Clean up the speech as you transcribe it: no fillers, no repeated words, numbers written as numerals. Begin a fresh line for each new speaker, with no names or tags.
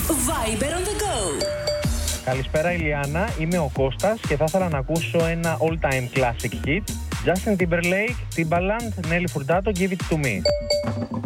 Viber on the go.
Καλησπέρα Ηλιάνα, είμαι ο Κώστας και θα ήθελα να ακούσω ένα all-time classic hit. Justin Timberlake, Timbaland, Nelly Furtado, Give It To Me.